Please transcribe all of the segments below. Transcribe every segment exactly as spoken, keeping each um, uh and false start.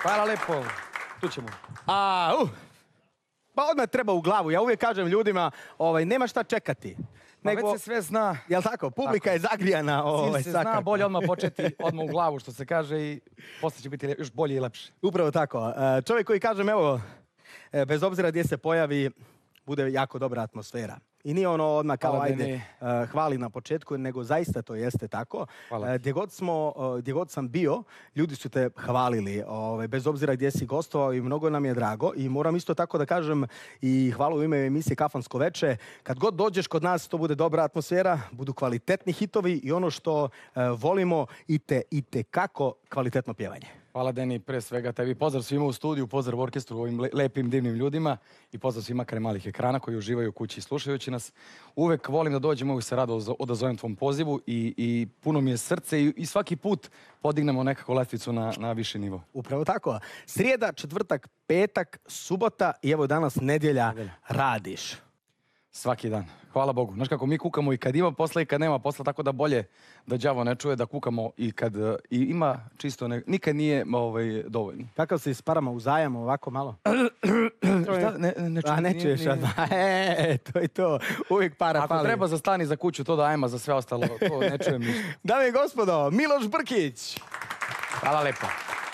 Hvala lepo. Tu ćemo. A, uh. Pa odmah treba u glavu. Ja uvijek kažem ljudima, ovaj, nema šta čekati. Ma Nego, već se sve zna. Jel tako? Publika tako. je zagrijana. Ovaj, Cilj se zna, bolje odmah početi odmah u glavu, što se kaže, i posle će biti još bolje i lepše. Upravo tako. Čovjek koji kažem, evo, bez obzira gdje se pojavi, bude jako dobra atmosfera. I nije ono odmah kao, Hvala, ajde, uh, hvali na početku, nego zaista to jeste tako. Uh, gdje, god smo, uh, gdje god sam bio, ljudi su te hvalili, ovaj, bez obzira gdje si gostovao, i mnogo nam je drago. I moram isto tako da kažem i hvala u ime emisije Kafansko veče. Kad god dođeš kod nas, to bude dobra atmosfera, budu kvalitetni hitovi i ono što uh, volimo, i te, i te kako kvalitetno pjevanje. Hvala, Deni, pre svega tebi. Pozdrav svima u studiju, pozdrav u orkestru, ovim lepim, divnim ljudima i pozdrav svima kraj malih ekrana koji uživaju u kući slušajući nas. Uvek volim da dođem, uvek se rado odazovem tvom pozivu i, i puno mi je srce i, i svaki put podignemo nekako letvicu na, na viši nivo. Upravo tako. Srijeda, četvrtak, petak, subota i evo danas nedjelja, nedjelja. Radiš. Svaki dan. Hvala Bogu. Znaš kako mi kukamo i kad ima posla i kad nema posla, tako da bolje da đavo ne čuje da kukamo i kad i ima čisto ne, nikad nije ovaj, dovoljno. Kakav si s parama u zajam ovako malo? Šta? Ne, ne, čujem, A ne čuješ, nije, nije. E, to je to. Uvijek para Ako pali. Ako treba za stan i za kuću, to da ajma, za sve ostalo, to ne čujem ništa. Dame i gospodo, Miloš Brkić. Hvala lepo.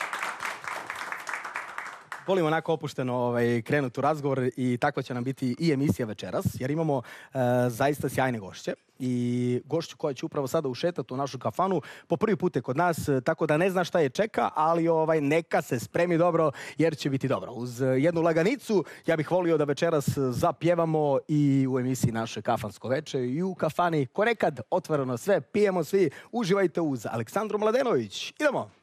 Volim onako opušteno ovaj, krenuti u razgovor i takva će nam biti i emisija večeras, jer imamo uh, zaista sjajne gošće. I gošću koja će upravo sada ušetati u našu kafanu, po prvi put je kod nas, tako da ne zna šta je čeka, ali ovaj, neka se spremi dobro, jer će biti dobro. Uz jednu laganicu, ja bih volio da večeras zapjevamo i u emisiji naše Kafansko veče i u kafani, ko nekad, otvoreno sve, pijemo svi, uživajte uz Aleksandru Mladenović. Idemo!